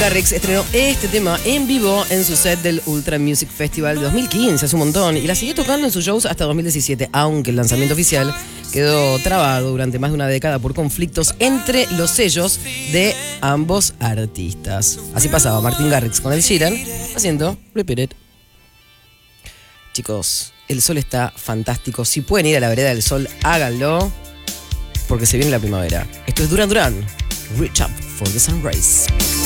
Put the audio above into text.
Garrix estrenó este tema en vivo en su set del Ultra Music Festival de 2015, hace un montón, y la siguió tocando en sus shows hasta 2017, aunque el lanzamiento oficial quedó trabado durante más de una década por conflictos entre los sellos de ambos artistas. Así pasaba Martin Garrix con Ed Sheeran haciendo Repeat It. Chicos, el sol está fantástico. Si pueden ir a la vereda del sol, háganlo, porque se viene la primavera. Esto es Duran Duran, Reach Up for the Sun Rays.